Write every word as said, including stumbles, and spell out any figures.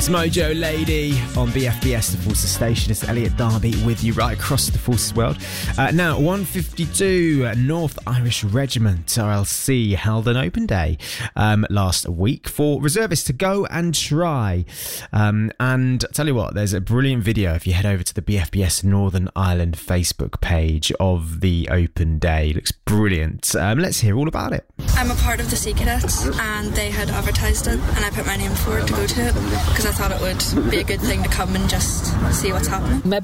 It's Mojo Lady on B F B S, the Forces Station. It's Elliot Darby with you right across the Forces world. Uh, now, one fifty-two, North Irish Regiment, R L C, held an open day um, last week for reservists to go and try. Um, and I tell you what, there's a brilliant video if you head over to the B F B S Northern Ireland Facebook page of the open day. It looks brilliant. Um, let's hear all about it. I'm a part of the Sea Cadets, and they had advertised it, and I put my name forward to go to it because I thought it would be a good thing to come and just see what's happening. My